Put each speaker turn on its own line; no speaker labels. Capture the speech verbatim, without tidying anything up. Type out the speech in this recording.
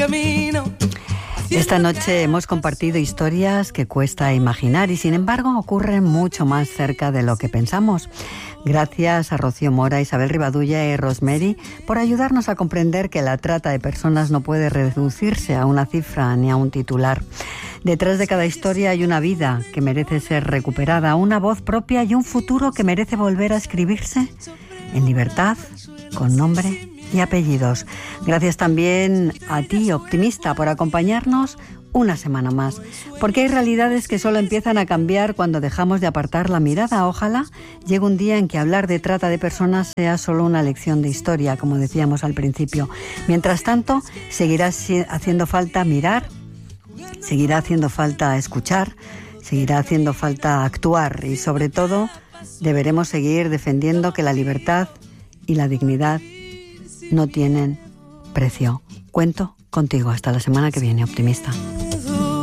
camino.
Esta noche hemos compartido historias que cuesta imaginar y sin embargo ocurren mucho más cerca de lo que pensamos. Gracias a Rocío Mora, Isabel Rivadulla y Rosemary por ayudarnos a comprender que la trata de personas no puede reducirse a una cifra ni a un titular. Detrás de cada historia hay una vida que merece ser recuperada, una voz propia y un futuro que merece volver a escribirse en libertad, con nombre y apellidos. Gracias también a ti, optimista, por acompañarnos una semana más, porque hay realidades que solo empiezan a cambiar cuando dejamos de apartar la mirada. Ojalá llegue un día en que hablar de trata de personas sea solo una lección de historia, como decíamos al principio. Mientras tanto, seguirá haciendo falta mirar, seguirá haciendo falta escuchar, seguirá haciendo falta actuar y, sobre todo, deberemos seguir defendiendo que la libertad y la dignidad no tienen precio. Cuento contigo hasta la semana que viene, optimista.